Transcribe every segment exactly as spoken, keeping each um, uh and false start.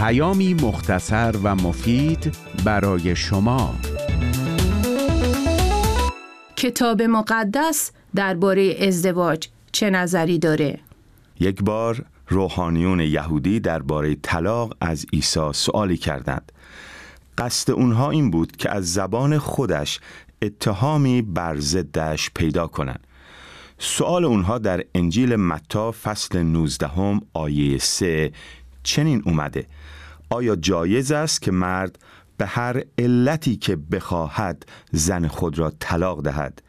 پیامی مختصر و مفید برای شما. کتاب مقدس درباره ازدواج چه نظری داره؟ یک بار روحانیون یهودی درباره طلاق از عیسی سوالی کردند. قصد اونها این بود که از زبان خودش اتهامی بر ضدش پیدا کنند. سوال اونها در انجیل متی فصل نوزدهم آیه سه چنین اومده: آیا جایز است که مرد به هر علتی که بخواهد زن خود را طلاق دهد؟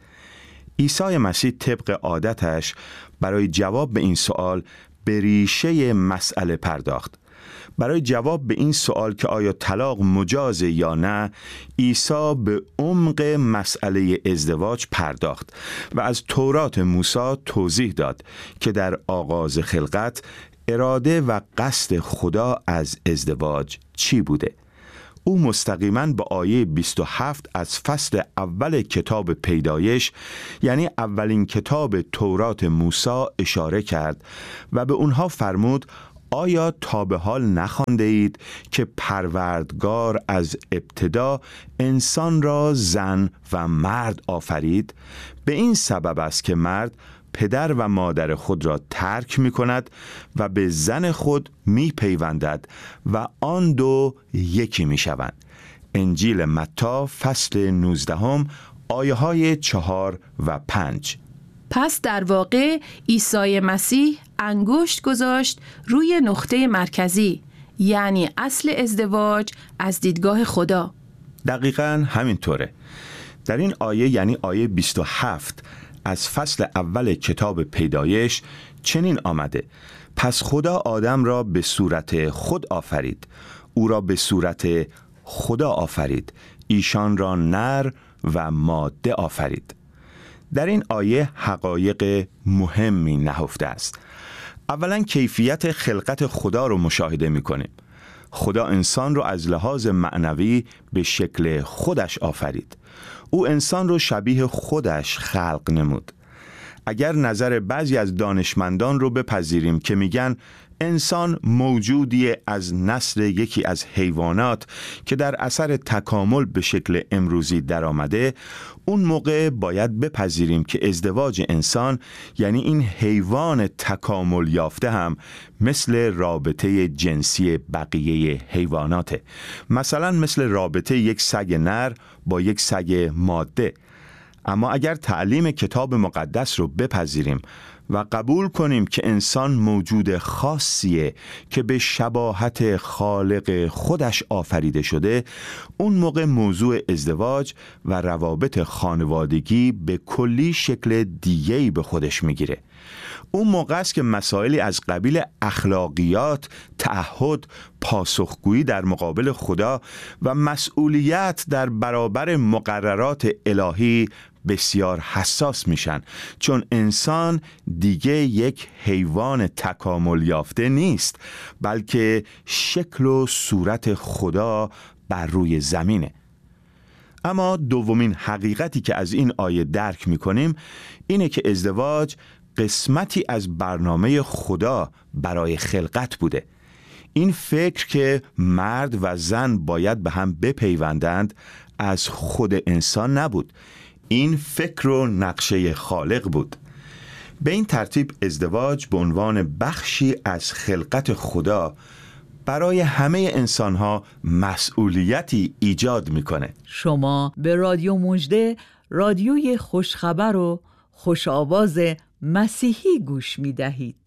عیسی مسیح طبق عادتش برای جواب به این سوال به ریشه مسئله پرداخت. برای جواب به این سوال که آیا طلاق مجازه یا نه، عیسی به عمق مسئله ازدواج پرداخت و از تورات موسی توضیح داد که در آغاز خلقت اراده و قصد خدا از ازدواج چی بوده. او مستقیما به آیه بیست و هفت از فصل اول کتاب پیدایش، یعنی اولین کتاب تورات موسی، اشاره کرد و به اونها فرمود: آیا تا به حال نخوانده اید که پروردگار از ابتدا انسان را زن و مرد آفرید؟ به این سبب است که مرد پدر و مادر خود را ترک می کند و به زن خود می پیوندد و آن دو یکی می شوند. انجیل متی فصل نوزدهم آیه های چهار و پنج. پس در واقع عیسی مسیح انگشت گذاشت روی نقطه مرکزی، یعنی اصل ازدواج از دیدگاه خدا. دقیقاً همینطوره. در این آیه، یعنی آیه بیست و هفت از فصل اول کتاب پیدایش، چنین آمده: پس خدا آدم را به صورت خود آفرید، او را به صورت خدا آفرید، ایشان را نر و ماده آفرید. در این آیه حقایق مهمی نهفته است. اولا کیفیت خلقت خدا رو مشاهده می‌کنیم. خدا انسان رو از لحاظ معنوی به شکل خودش آفرید. او انسان رو شبیه خودش خلق نمود. اگر نظر بعضی از دانشمندان رو بپذیریم که میگن انسان موجودی از نسل یکی از حیوانات که در اثر تکامل به شکل امروزی در آمده، اون موقع باید بپذیریم که ازدواج انسان، یعنی این حیوان تکامل یافته، هم مثل رابطه جنسی بقیه حیواناته. مثلا مثل رابطه یک سگ نر با یک سگ ماده. اما اگر تعلیم کتاب مقدس رو بپذیریم و قبول کنیم که انسان موجود خاصیه که به شباهت خالق خودش آفریده شده، اون موقع موضوع ازدواج و روابط خانوادگی به کلی شکل دیگه‌ای به خودش میگیره. اون موقع است که مسائلی از قبیل اخلاقیات، تعهد، پاسخگویی در مقابل خدا و مسئولیت در برابر مقررات الهی بسیار حساس میشن، چون انسان دیگه یک حیوان تکامل یافته نیست، بلکه شکل و صورت خدا بر روی زمینه. اما دومین حقیقتی که از این آیه درک میکنیم اینه که ازدواج قسمتی از برنامه خدا برای خلقت بوده. این فکر که مرد و زن باید به هم بپیوندند از خود انسان نبود. این فکر و نقشه خالق بود. به این ترتیب ازدواج به عنوان بخشی از خلقت خدا برای همه انسانها مسئولیتی ایجاد میکنه. شما به رادیو مژده، رادیوی خوشخبر و خوش آواز مسیحی گوش میدهید.